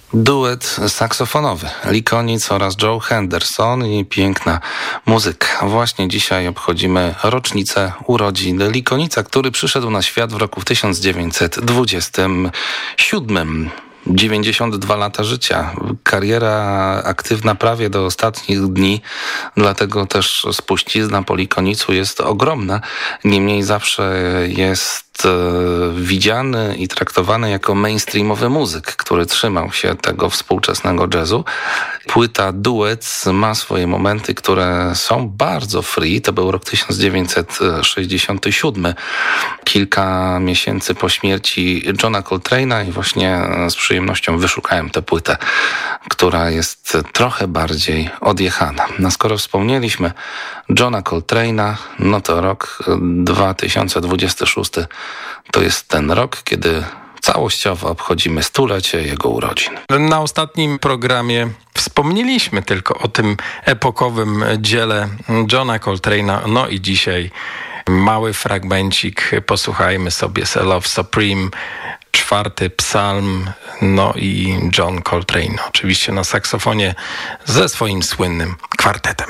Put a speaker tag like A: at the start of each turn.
A: Duet saksofonowy, Lee Konitz oraz Joe Henderson i piękna muzyka. Właśnie dzisiaj obchodzimy rocznicę urodzin Lee Konitza, który przyszedł na świat w roku 1927. 92 lata życia, kariera aktywna prawie do ostatnich dni, dlatego też spuścizna po Lee Konitzu jest ogromna. Niemniej zawsze jest widziany i traktowany jako mainstreamowy muzyk, który trzymał się tego współczesnego jazzu. Płyta Duets ma swoje momenty, które są bardzo free. To był rok 1967. Kilka miesięcy po śmierci Johna Coltrane'a i właśnie z przyjemnością wyszukałem tę płytę, która jest trochę bardziej odjechana. No skoro wspomnieliśmy Johna Coltrane'a, no to rok 2026 to jest ten rok, kiedy całościowo obchodzimy 100-lecie jego urodzin.
B: Na ostatnim programie wspomnieliśmy tylko o tym epokowym dziele Johna Coltrane'a. No i dzisiaj mały fragmencik. Posłuchajmy sobie Love Supreme, 4. psalm, no i John Coltrane. Oczywiście na saksofonie ze swoim słynnym kwartetem.